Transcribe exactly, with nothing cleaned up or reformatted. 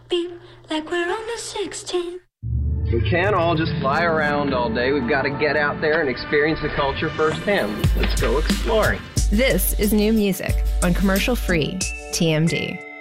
beep, like we're on the sixteen. We can't all just fly around all day. We've got to get out there and experience the culture firsthand. Let's go exploring. This is New Music on commercial-free T M D.